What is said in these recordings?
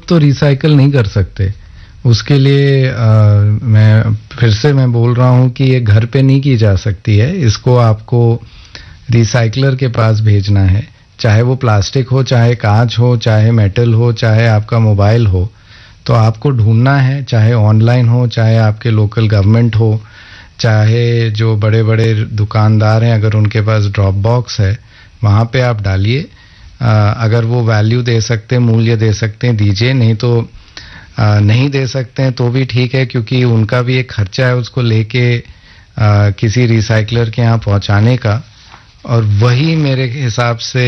तो रिसाइकल नहीं कर सकते। उसके लिए मैं बोल रहा हूँ कि ये घर पे नहीं की जा सकती है। इसको आपको रिसाइकलर के पास भेजना है, चाहे वो प्लास्टिक हो, चाहे कांच हो, चाहे मेटल हो, चाहे आपका मोबाइल हो। तो आपको ढूंढना है, चाहे ऑनलाइन हो, चाहे आपके लोकल गवर्नमेंट हो, चाहे जो बड़े बड़े दुकानदार हैं अगर उनके पास ड्रॉप बॉक्स है वहाँ पे आप डालिए। अगर वो वैल्यू दे सकते हैं, मूल्य दे सकते हैं, दीजिए, नहीं तो नहीं दे सकते हैं तो भी ठीक है, क्योंकि उनका भी एक खर्चा है उसको लेके किसी रिसाइकलर के यहाँ पहुँचाने का। और वही मेरे हिसाब से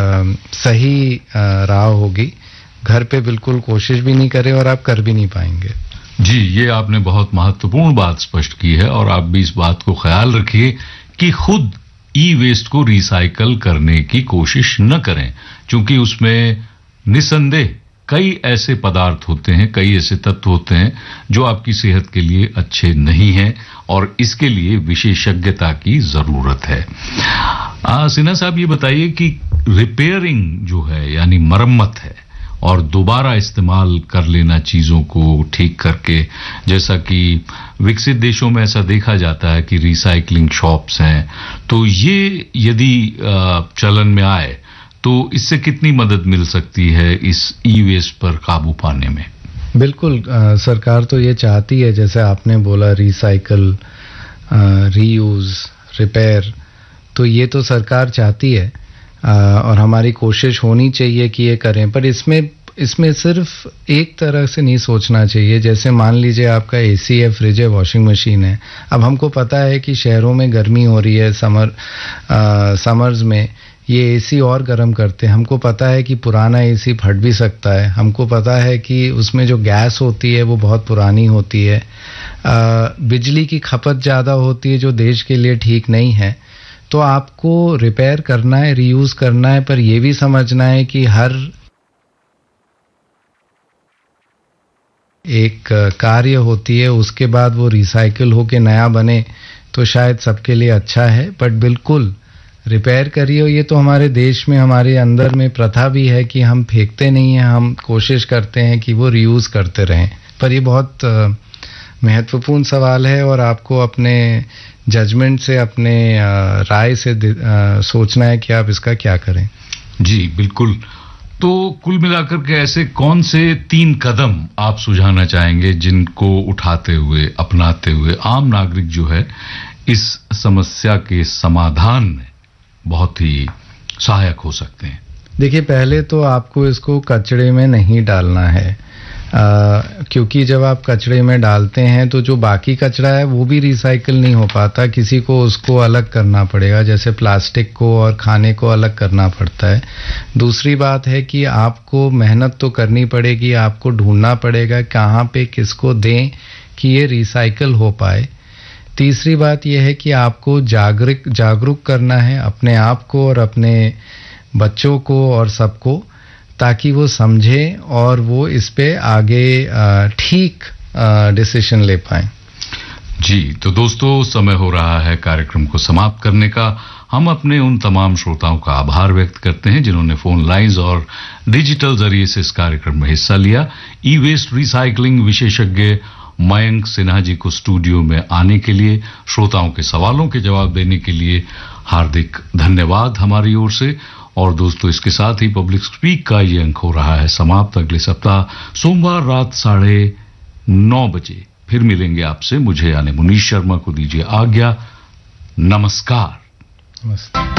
सही राह होगी। घर पे बिल्कुल कोशिश भी नहीं करें और आप कर भी नहीं पाएंगे। जी, ये आपने बहुत महत्वपूर्ण बात स्पष्ट की है और आप भी इस बात को ख्याल रखिए कि खुद ई वेस्ट को रिसाइकल करने की कोशिश न करें, क्योंकि उसमें निसंदेह कई ऐसे पदार्थ होते हैं, कई ऐसे तत्व होते हैं जो आपकी सेहत के लिए अच्छे नहीं हैं और इसके लिए विशेषज्ञता की जरूरत है। सिन्हा साहब, ये बताइए कि रिपेयरिंग जो है यानी मरम्मत है और दोबारा इस्तेमाल कर लेना चीजों को ठीक करके, जैसा कि विकसित देशों में ऐसा देखा जाता है कि रिसाइकलिंग शॉप्स हैं, तो ये यदि चलन में आए तो इससे कितनी मदद मिल सकती है इस ई वेस्ट पर काबू पाने में? बिल्कुल, सरकार तो ये चाहती है, जैसे आपने बोला रिसाइकल, रीयूज, रिपेयर, तो ये तो सरकार चाहती है और हमारी कोशिश होनी चाहिए कि ये करें। पर इसमें सिर्फ एक तरह से नहीं सोचना चाहिए। जैसे मान लीजिए आपका एसी है, फ्रिज है, वॉशिंग मशीन है। अब हमको पता है कि शहरों में गर्मी हो रही है, समर्स में ये एसी और गर्म करते हैं। हमको पता है कि पुराना एसी फट भी सकता है। हमको पता है कि उसमें जो गैस होती है वो बहुत पुरानी होती है। बिजली की खपत ज़्यादा होती है जो देश के लिए ठीक नहीं है। तो आपको रिपेयर करना है, रीयूज करना है, पर यह भी समझना है कि हर एक कार्य होती है, उसके बाद वो रिसाइकिल होके नया बने तो शायद सबके लिए अच्छा है। बट बिल्कुल रिपेयर करिए। ये तो हमारे देश में, हमारे अंदर में प्रथा भी है कि हम फेंकते नहीं हैं, हम कोशिश करते हैं कि वो रीयूज करते रहें। पर ये बहुत महत्वपूर्ण सवाल है और आपको अपने जजमेंट से, अपने राय से सोचना है कि आप इसका क्या करें। जी बिल्कुल। तो कुल मिलाकर के ऐसे कौन से 3 कदम आप सुझाना चाहेंगे जिनको उठाते हुए, अपनाते हुए आम नागरिक जो है इस समस्या के समाधान में बहुत ही सहायक हो सकते हैं? देखिए, पहले तो आपको इसको कचरे में नहीं डालना है, क्योंकि जब आप कचरे में डालते हैं तो जो बाकी कचरा है वो भी रिसाइकिल नहीं हो पाता। किसी को उसको अलग करना पड़ेगा, जैसे प्लास्टिक को और खाने को अलग करना पड़ता है। दूसरी बात है कि आपको मेहनत तो करनी पड़ेगी, आपको ढूंढना पड़ेगा कहाँ पे किसको दें कि ये रिसाइकिल हो पाए। तीसरी बात यह है कि आपको जागरूक करना है अपने आप को और अपने बच्चों को और सबको, ताकि वो समझें और वो इस पे आगे ठीक डिसीजन ले पाएं। जी, तो दोस्तों, समय हो रहा है कार्यक्रम को समाप्त करने का। हम अपने उन तमाम श्रोताओं का आभार व्यक्त करते हैं जिन्होंने फोन लाइंस और डिजिटल जरिए से इस कार्यक्रम में हिस्सा लिया। ई वेस्ट रिसाइकलिंग विशेषज्ञ मयंक सिन्हा जी को स्टूडियो में आने के लिए, श्रोताओं के सवालों के जवाब देने के लिए हार्दिक धन्यवाद हमारी ओर से। और दोस्तों, इसके साथ ही पब्लिक स्पीक का ये अंक हो रहा है समाप्त। अगले सप्ताह सोमवार रात 9:30 बजे फिर मिलेंगे आपसे। मुझे यानी मुनीश शर्मा को दीजिए आज्ञा। नमस्कार। नमस्ते।